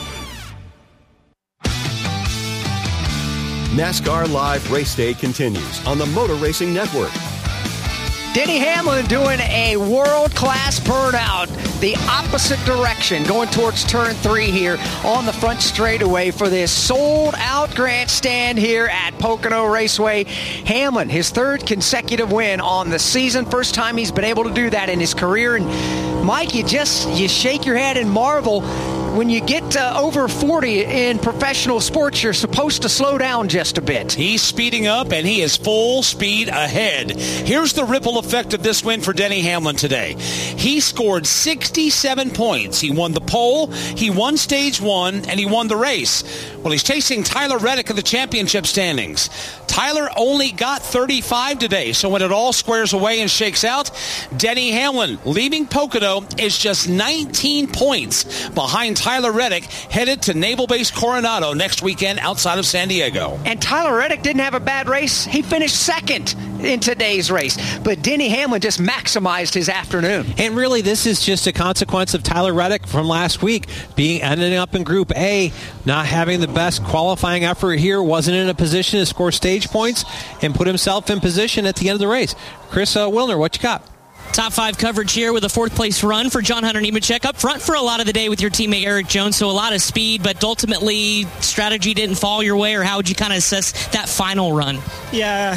NASCAR Live Race Day continues on the Motor Racing Network. Denny Hamlin doing a world-class burnout, the opposite direction, going towards turn 3 here on the front straightaway for this sold-out grandstand here at Pocono Raceway. Hamlin, his 3rd consecutive win on the season. First time he's been able to do that in his career. And Mike, you shake your head and marvel. When you get over 40 in professional sports, you're supposed to slow down just a bit. He's speeding up, and he is full speed ahead. Here's the ripple effect of this win for Denny Hamlin today. He scored 67 points. He won the pole, he won stage 1, and he won the race. Well, he's chasing Tyler Reddick in the championship standings. Tyler only got 35 today, so when it all squares away and shakes out, Denny Hamlin, leaving Pocono, is just 19 points behind Tyler Reddick, headed to Naval Base Coronado next weekend outside of San Diego. And Tyler Reddick didn't have a bad race. He finished 2nd in today's race. But Denny Hamlin just maximized his afternoon. And really, this is just a consequence of Tyler Reddick from last week, ending up in Group A, not having the best qualifying effort here, wasn't in a position to score stage points, and put himself in position at the end of the race. Chris Wilner, what you got? Top 5 coverage here with a 4th place run for John Hunter Nemechek, up front for a lot of the day with your teammate Eric Jones, so a lot of speed, but ultimately strategy didn't fall your way, or how would you kind of assess that final run? Yeah,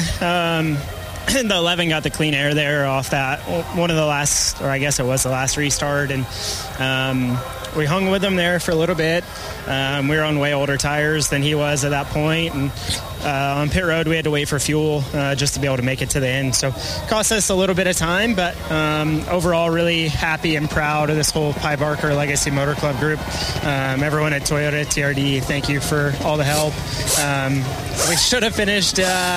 the 11 got the clean air there off that, one of the last, or I guess it was the last restart, and we hung with him there for a little bit. We were on way older tires than he was at that point, and on pit road we had to wait for fuel just to be able to make it to the end, so it cost us a little bit of time, but overall really happy and proud of this whole Pye Barker Legacy Motor Club group. Everyone at Toyota TRD, thank you for all the help. We should have finished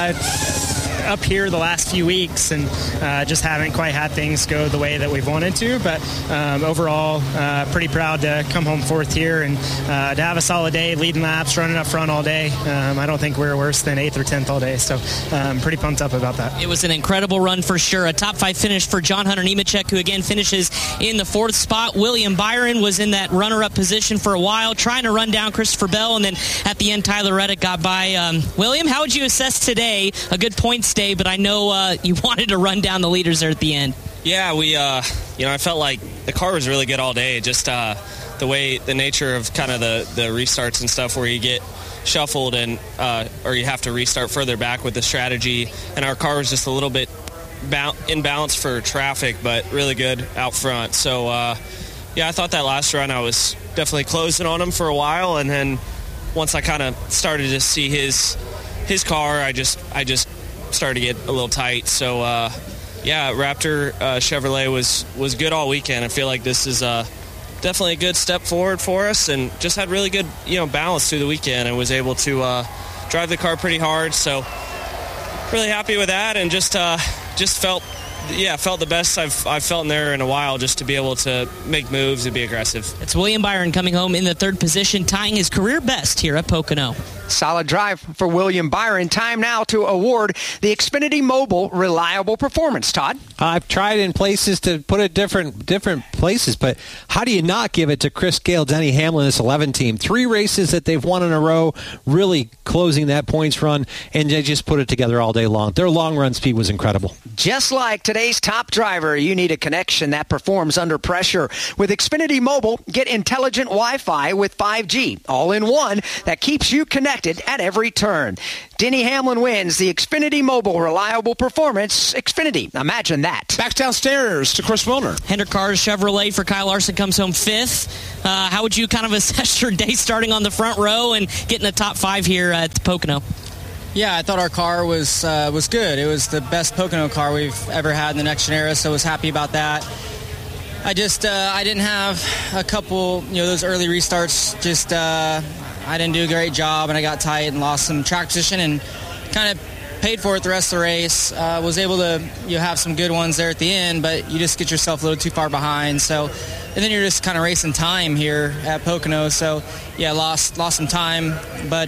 up here the last few weeks and just haven't quite had things go the way that we've wanted to, but overall pretty proud to come home 4th here and to have a solid day, leading laps, running up front all day. I don't think we're worse than 8th or 10th all day, so pretty pumped up about that. It was an incredible run for sure. A top 5 finish for John Hunter Nemechek, who again finishes in the 4th spot. William Byron was in that runner-up position for a while, trying to run down Christopher Bell, and then at the end Tyler Reddick got by. William, how would you assess today? A good points day, but I know you wanted to run down the leaders there at the end. Yeah, we I felt like the car was really good all day. Just the nature of kind of the restarts and stuff where you get shuffled and or you have to restart further back with the strategy, and our car was just a little bit imbalanced for traffic, but really good out front. So I thought that last run I was definitely closing on him for a while, and then once I kind of started to see his car, I just started to get a little tight. So Raptor Chevrolet was good all weekend. I feel like this is definitely a good step forward for us, and just had really good balance through the weekend, and was able to drive the car pretty hard. So really happy with that, and just felt the best I've felt in there in a while, just to be able to make moves and be aggressive. It's William Byron coming home in the third position, tying his career best here at Pocono. Solid drive for William Byron. Time now to award the Xfinity Mobile Reliable Performance. Todd? I've tried in places to put it different places, but how do you not give it to Chris Gale, Denny Hamlin, this 11 team? 3 races that they've won in a row, really closing that points run, and they just put it together all day long. Their long run speed was incredible. Just like today's top driver, you need a connection that performs under pressure. With Xfinity Mobile, get intelligent Wi-Fi with 5G, all in one, that keeps you connected at every turn. Denny Hamlin wins the Xfinity Mobile Reliable Performance. Xfinity, imagine that. Back downstairs to Chris Wilner. Hendrick Cars Chevrolet for Kyle Larson comes home 5th. How would you kind of assess your day starting on the front row and getting a top 5 here at the Pocono? Yeah, I thought our car was good. It was the best Pocono car we've ever had in the Next Gen era, so I was happy about that. I didn't have a couple, those early restarts. I didn't do a great job, and I got tight and lost some track position and kind of paid for it the rest of the race. Was able to have some good ones there at the end, but you just get yourself a little too far behind. So, and then you're just kind of racing time here at Pocono. So, yeah, lost some time, but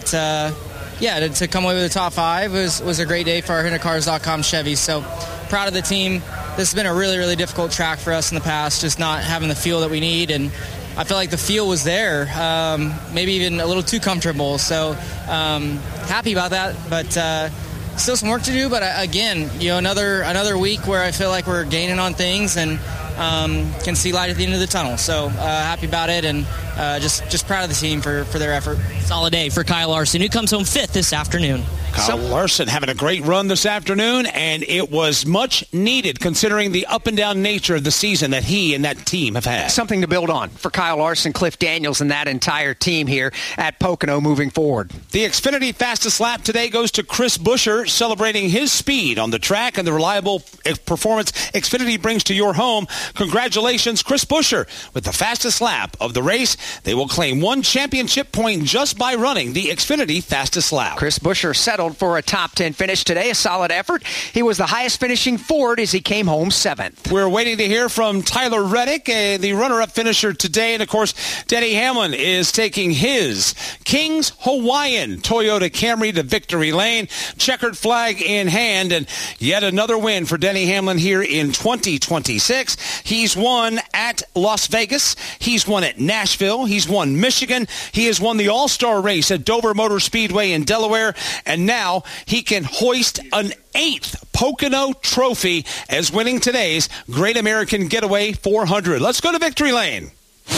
to come away with the top 5 was a great day for our HendrickCars.com Chevy. So proud of the team. This has been a really, really difficult track for us in the past, just not having the feel that we need, and I feel like the feel was there, maybe even a little too comfortable. So happy about that, but still some work to do. But again, another week where I feel like we're gaining on things and can see light at the end of the tunnel. So happy about it, and just proud of the team for their effort. Solid day for Kyle Larson, who comes home 5th this afternoon. Kyle Larson having a great run this afternoon, and it was much needed considering the up and down nature of the season that he and that team have had. Something to build on for Kyle Larson, Cliff Daniels, and that entire team here at Pocono moving forward. The Xfinity fastest lap today goes to Chris Buescher, celebrating his speed on the track and the reliable performance Xfinity brings to your home. Congratulations, Chris Buescher, with the fastest lap of the race. They will claim 1 championship point just by running the Xfinity fastest lap. Chris Buescher settled for a top 10 finish today, a solid effort. He was the highest finishing Ford as he came home 7th. We're waiting to hear from Tyler Reddick, the runner-up finisher today. And, of course, Denny Hamlin is taking his Kings Hawaiian Toyota Camry to victory lane, checkered flag in hand, and yet another win for Denny Hamlin here in 2026. He's won at Las Vegas. He's won at Nashville. He's won Michigan. He has won the All-Star race at Dover Motor Speedway in Delaware. And now he can hoist an 8th Pocono trophy as winning today's Great American Getaway 400. Let's go to victory lane.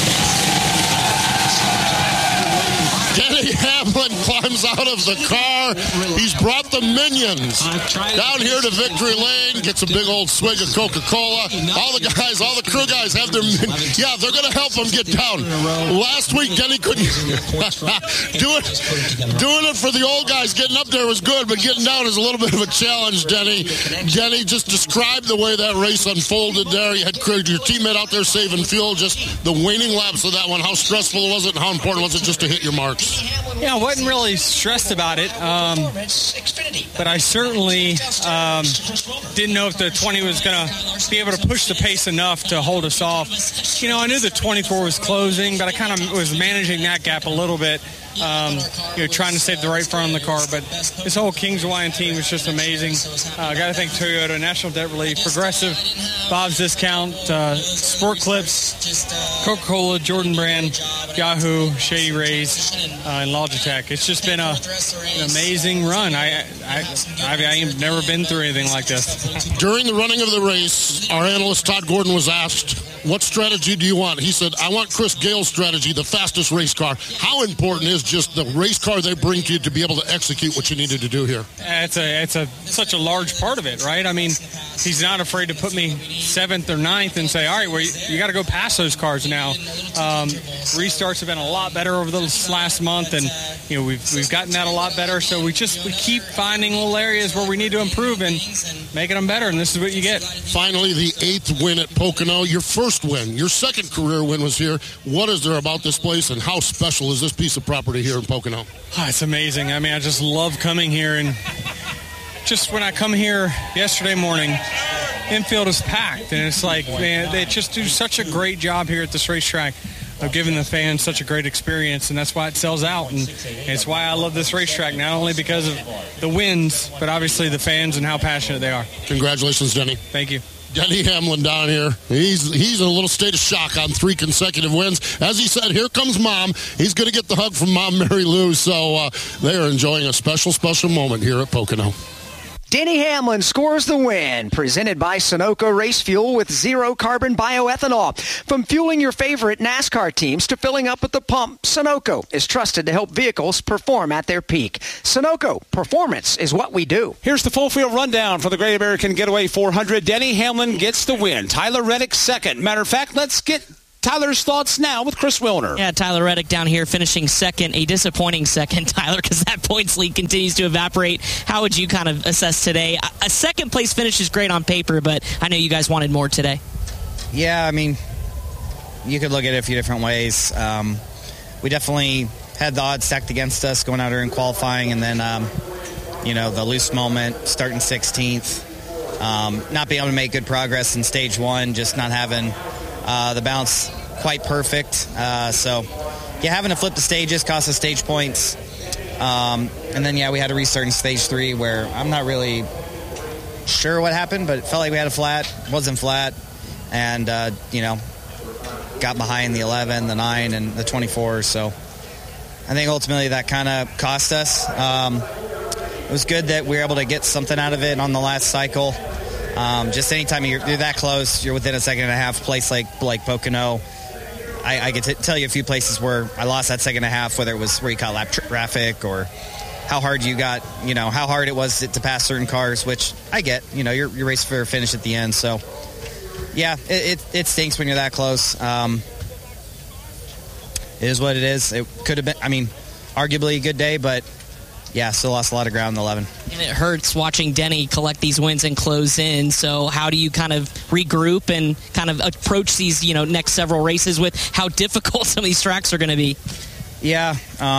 Denny Hamlin climbs out of the car. He's brought the minions down here to victory lane, gets a big old swig of Coca-Cola. All the guys, all the crew guys have their... Yeah, they're going to help him get down. Last week, Denny couldn't... Doing it for the old guys, getting up there was good, but getting down is a little bit of a challenge, Denny. Denny, just described the way that race unfolded there. You had your teammate out there saving fuel, just the waning laps of that one. How stressful was it, and how important was it just to hit your marks? Yeah, I wasn't really stressed about it, but I certainly didn't know if the 20 was going to be able to push the pace enough to hold us off. I knew the 24 was closing, but I kind of was managing that gap a little bit. Trying to save the right front of the car. But this whole Kings Hawaiian team was just amazing. Got to thank Toyota, National Debt Relief, Progressive, Bob's Discount, Sport Clips, Coca-Cola, Jordan Brand, Yahoo, Shady Rays, and Logitech. It's just been an amazing run. I've never been through anything like this. During the running of the race, our analyst Todd Gordon was asked, what strategy do you want? He said, I want Chris Gale's strategy, the fastest race car. How important is just the race car they bring to you to be able to execute what you needed to do here? It's such a large part of it, right? I mean, he's not afraid to put me 7th or 9th and say, all right, well, you got to go past those cars now. Restarts have been a lot better over this last month, and we've gotten that a lot better. So we keep finding little areas where we need to improve, and making them better, and this is what you get. Finally, the 8th win at Pocono. Your first win, your second career win was here. What is there about this place, and how special is this piece of property here in Pocono? Oh, it's amazing. I mean, I just love coming here, and just when I come here yesterday morning, infield is packed, and it's like, man, they just do such a great job here at this racetrack of giving the fans such a great experience, and that's why it sells out, and it's why I love this racetrack, not only because of the wins, but obviously the fans and how passionate they are. Congratulations, Denny. Thank you. Denny Hamlin down here. He's in a little state of shock on 3 consecutive wins. As he said, here comes Mom. He's going to get the hug from Mom, Mary Lou, so they are enjoying a special, special moment here at Pocono. Denny Hamlin scores the win, presented by Sunoco Race Fuel with zero carbon bioethanol. From fueling your favorite NASCAR teams to filling up at the pump, Sunoco is trusted to help vehicles perform at their peak. Sunoco, performance is what we do. Here's the full field rundown for the Great American Getaway 400. Denny Hamlin gets the win. Tyler Reddick second. Matter of fact, let's get Tyler's thoughts now with Chris Wilner. Yeah, Tyler Reddick down here finishing second, a disappointing second, Tyler, because that points lead continues to evaporate. How would you kind of assess today? A second place finish is great on paper, but I know you guys wanted more today. Yeah, I mean, you could look at it a few different ways. We definitely had the odds stacked against us going out here in qualifying, and then, the loose moment, starting 16th, not being able to make good progress in stage 1, just not having the bounce quite perfect. So having to flip the stages cost us stage points. And then, we had to restart in stage 3 where I'm not really sure what happened, but it felt like we had a flat, wasn't flat, and, got behind the 11, the 9, and the 24. So I think ultimately that kind of cost us. It was good that we were able to get something out of it on the last cycle. Just anytime you're that close, you're within a second and a half. Place like Pocono, I get to tell you a few places where I lost that second and a half, whether it was where you caught lap traffic or how hard you got, how hard it was to pass certain cars, which I get. Your race for a finish at the end. So, it stinks when you're that close. It is what it is. It could have been, arguably a good day, but still lost a lot of ground in the 11. And it hurts watching Denny collect these wins and close in. So how do you kind of regroup and kind of approach these, next several races with how difficult some of these tracks are going to be? Yeah,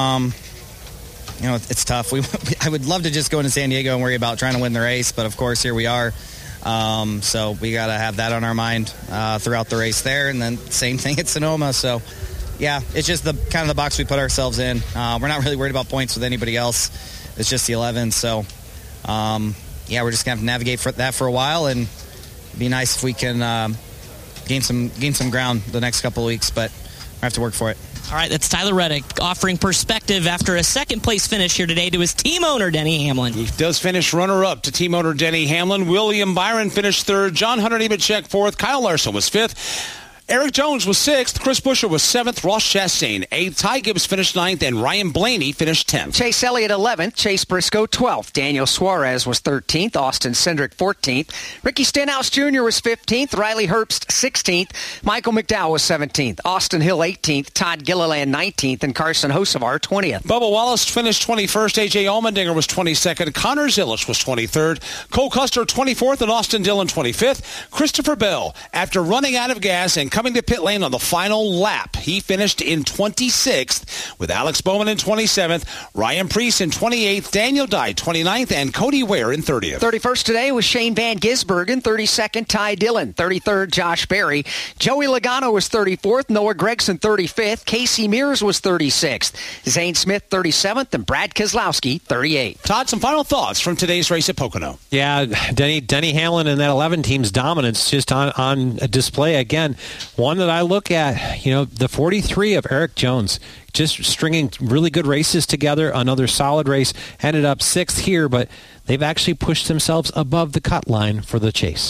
it's tough. I would love to just go into San Diego and worry about trying to win the race, but of course here we are. So we got to have that on our mind throughout the race there, and then same thing at Sonoma. So. Yeah, it's just the kind of the box we put ourselves in. We're not really worried about points with anybody else. It's just the 11. So, we're just going to have to navigate that for a while, and it'd be nice if we can gain some ground the next couple of weeks, but I have to work for it. All right, that's Tyler Reddick offering perspective after a second-place finish here today to his team owner, Denny Hamlin. He does finish runner-up to team owner Denny Hamlin. William Byron finished third. John Hunter Nemechek fourth. Kyle Larson was fifth. Eric Jones was 6th. Chris Buescher was 7th. Ross Chastain 8th. Ty Gibbs finished 9th. And Ryan Blaney finished 10th. Chase Elliott 11th. Chase Briscoe 12th. Daniel Suarez was 13th. Austin Cindric 14th. Ricky Stenhouse Jr. was 15th. Riley Herbst 16th. Michael McDowell was 17th. Austin Hill 18th. Todd Gilliland 19th. And Carson Hocevar 20th. Bubba Wallace finished 21st. A.J. Allmendinger was 22nd. Connor Zilisch was 23rd. Cole Custer 24th. And Austin Dillon 25th. Christopher Bell, after running out of gas and coming to pit lane on the final lap, he finished in 26th, with Alex Bowman in 27th, Ryan Preece in 28th, Daniel Dye 29th, and Cody Ware in 30th. 31st today was Shane Van Gisbergen. 32nd, Ty Dillon. 33rd, Josh Berry. Joey Logano was 34th. Noah Gregson 35th. Casey Mears was 36th. Zane Smith 37th, and Brad Keselowski 38th. Todd, some final thoughts from today's race at Pocono. Yeah, Denny Hamlin and that 11 team's dominance just on display again. One that I look at, the 43 of Eric Jones, just stringing really good races together. Another solid race. Ended up 6th here, but they've actually pushed themselves above the cut line for the chase.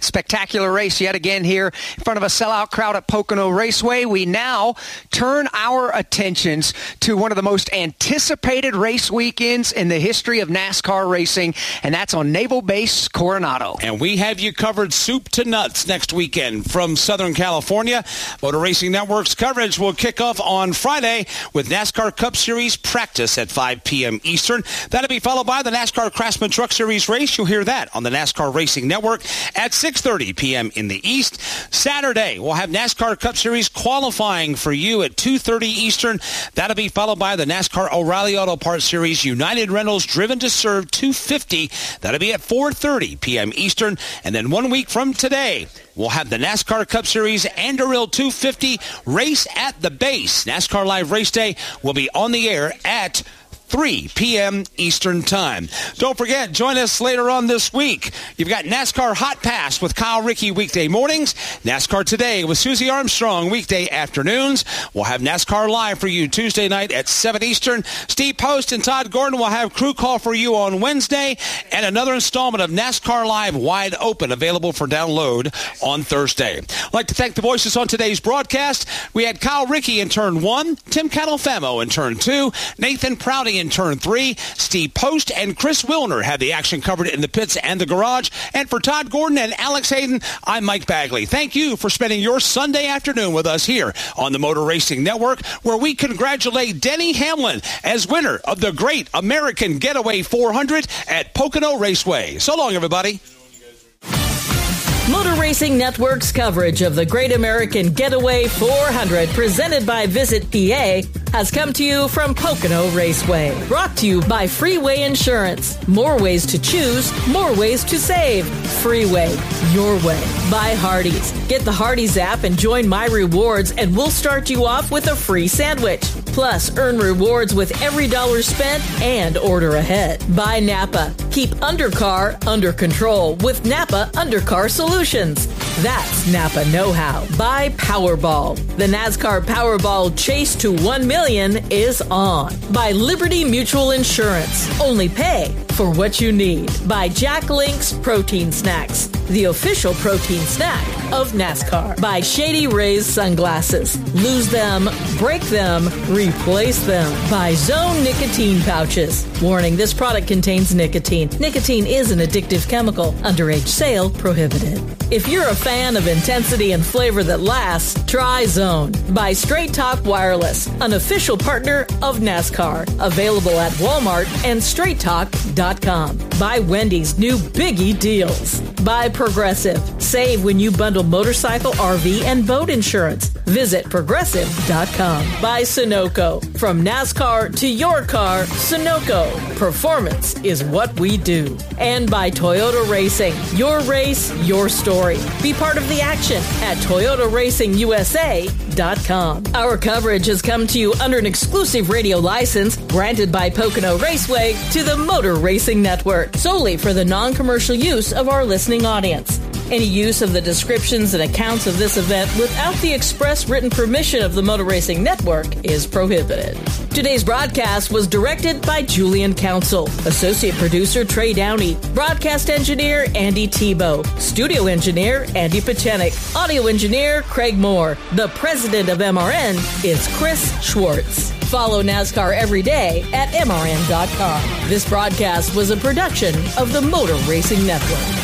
Spectacular race yet again here in front of a sellout crowd at Pocono Raceway. We now turn our attentions to one of the most anticipated race weekends in the history of NASCAR racing, and that's on Naval Base Coronado. And we have you covered soup to nuts next weekend from Southern California. Motor Racing Network's coverage will kick off on Friday with NASCAR Cup Series practice at 5 p.m. Eastern. That'll be followed by the NASCAR Craftsman Truck Series race. You'll hear that on the NASCAR Racing Network at 6:30 p.m. in the East. Saturday, we'll have NASCAR Cup Series qualifying for you at 2:30 Eastern. That'll be followed by the NASCAR O'Reilly Auto Parts Series United Rentals Driven to Serve 250. That'll be at 4:30 p.m. Eastern. And then 1 week from today, we'll have the NASCAR Cup Series Anduril 250 race at the base. NASCAR Live Race Day will be on the air at 3 p.m. Eastern Time. Don't forget, join us later on this week. You've got NASCAR Hot Pass with Kyle Rickey weekday mornings, NASCAR Today with Susie Armstrong weekday afternoons. We'll have NASCAR Live for you Tuesday night at 7 Eastern. Steve Post and Todd Gordon will have Crew Call for you on Wednesday, and another installment of NASCAR Live Wide Open available for download on Thursday. I'd like to thank the voices on today's broadcast. We had Kyle Rickey in turn 1, Tim Catalfamo in turn 2, Nathan Prouty in turn 3. Steve Post and Chris Wilner had the action covered in the pits and the garage. And for Todd Gordon and Alex Hayden, I'm Mike Bagley. Thank you for spending your Sunday afternoon with us here on the Motor Racing Network, where we congratulate Denny Hamlin as winner of the Great American Getaway 400 at Pocono Raceway. So long, everybody. Motor Racing Network's coverage of the Great American Getaway 400, presented by Visit PA, has come to you from Pocono Raceway. Brought to you by Freeway Insurance. More ways to choose, more ways to save. Freeway, your way. By Hardee's. Get the Hardee's app and join My Rewards, and we'll start you off with a free sandwich. Plus, earn rewards with every dollar spent and order ahead. By Napa. Keep undercar under control with Napa Undercar Solutions. That's Napa know-how. By Powerball. The NASCAR Powerball Chase to 1 million is on. By Liberty Mutual Insurance. Only pay for what you need. By Jack Link's Protein Snacks, the official protein snack of NASCAR. By Shady Rays Sunglasses. Lose them, break them, replace them. By Zone Nicotine Pouches. Warning, this product contains nicotine. Nicotine is an addictive chemical. Underage sale prohibited. If you're a fan of intensity and flavor that lasts, try Zone. By Straight Talk Wireless, an official partner of NASCAR. Available at Walmart and straighttalk.com. By Wendy's new Biggie Deals. By Progressive. Save when you bundle motorcycle, RV, and boat insurance. Visit progressive.com. By Sunoco. From NASCAR to your car, Sunoco. Performance is what we do. And by Toyota Racing. Your race, your story. Be part of the action at ToyotaRacingUSA.com. Our coverage has come to you under an exclusive radio license granted by Pocono Raceway to the Motor Racing Network, solely for the non-commercial use of our listening audience. Any use of the descriptions and accounts of this event without the express written permission of the Motor Racing Network is prohibited. Today's broadcast was directed by Julian Council, associate producer Trey Downey, broadcast engineer Andy Tebow, studio engineer Andy Pachenik, audio engineer Craig Moore. The president of MRN is Chris Schwartz. Follow NASCAR every day at MRN.com. This broadcast was a production of the Motor Racing Network.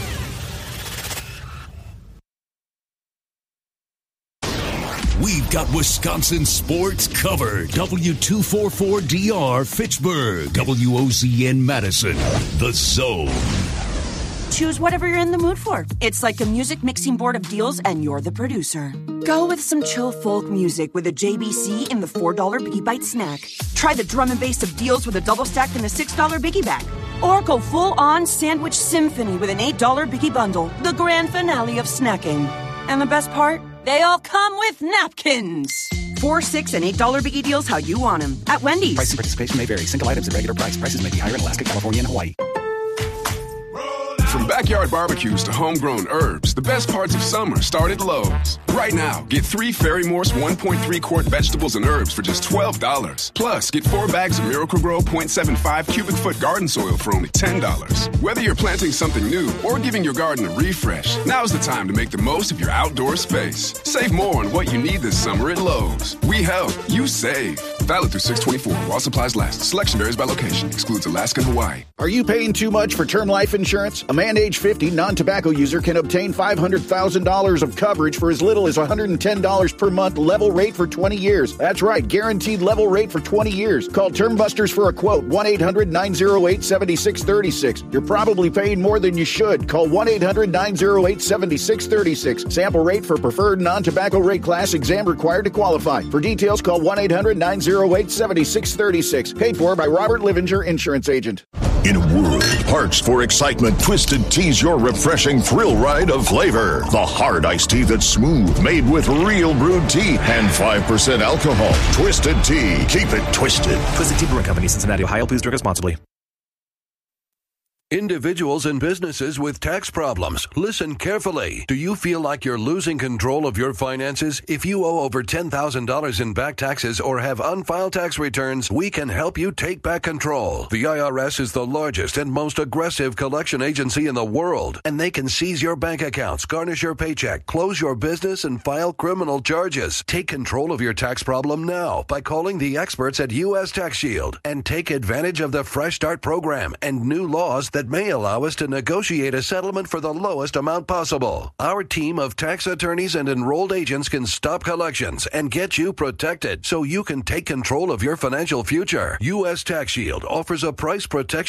We've got Wisconsin sports covered. W244DR Fitchburg, WOZN Madison, The Zone. Choose whatever you're in the mood for. It's like a music mixing board of deals, and you're the producer. Go with some chill folk music with a JBC in the $4 Biggie Bite snack. Try the drum and bass of deals with a double stack in the $6 Biggie Bag. Or go full-on sandwich symphony with an $8 Biggie Bundle, the grand finale of snacking. And the best part? They all come with napkins. $4, $6, and $8 Biggie deals how you want them. At Wendy's. Price and participation may vary. Single items at regular price. Prices may be higher in Alaska, California, and Hawaii. From backyard barbecues to homegrown herbs, the best parts of summer start at Lowe's. Right now, get 3 Ferry Morse 1.3 quart vegetables and herbs for just $12. Plus, get 4 bags of Miracle-Gro 0.75 cubic foot garden soil for only $10. Whether you're planting something new or giving your garden a refresh, now's the time to make the most of your outdoor space. Save more on what you need this summer at Lowe's. We help, you save. Valid through 6/24 while supplies last. Selection varies by location. Excludes Alaska and Hawaii. Are you paying too much for term life insurance? A man age 50 non-tobacco user can obtain $500,000 of coverage for as little as $110 per month, level rate for 20 years. That's right, guaranteed level rate for 20 years. Call Term Busters for a quote, 1-800-908-7636. You're probably paying more than you should. Call 1-800-908-7636. Sample rate for preferred non-tobacco rate class, exam required to qualify. For details, call 1-800-908-7636. Paid for by Robert Livinger, Insurance Agent. In a world parched for excitement, Twisted Tea's your refreshing thrill ride of flavor. The hard iced tea that's smooth, made with real brewed tea and 5% alcohol. Twisted Tea. Keep it twisted. Twisted Tea Brewing Company, Cincinnati, Ohio. Please drink responsibly. Individuals and businesses with tax problems, listen carefully. Do you feel like you're losing control of your finances? If you owe over $10,000 in back taxes or have unfiled tax returns, we can help you take back control. The IRS is the largest and most aggressive collection agency in the world, and they can seize your bank accounts, garnish your paycheck, close your business, and file criminal charges. Take control of your tax problem now by calling the experts at U.S. Tax Shield and take advantage of the Fresh Start program and new laws that may allow us to negotiate a settlement for the lowest amount possible. Our team of tax attorneys and enrolled agents can stop collections and get you protected so you can take control of your financial future. U.S. Tax Shield offers a price protection